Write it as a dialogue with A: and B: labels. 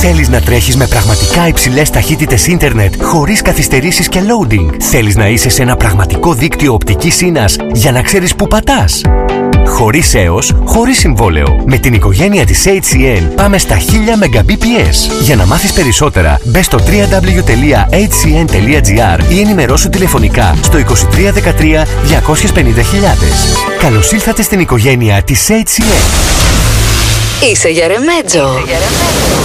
A: Θέλεις να τρέχεις με πραγματικά υψηλές ταχύτητες ίντερνετ χωρίς καθυστερήσεις και loading? Θέλεις να είσαι σε ένα πραγματικό δίκτυο οπτικής ίνας για να ξέρεις που πατάς? Χωρίς έως, χωρίς συμβόλαιο. Με την οικογένεια της HCN πάμε στα 1000 Mbps. Για να μάθεις περισσότερα, μπες στο www.hcn.gr ή ενημερώσου τηλεφωνικά στο 2313 250.000. Καλώς ήλθατε στην οικογένεια της HCN.
B: Είσαι Γερεμέτζο.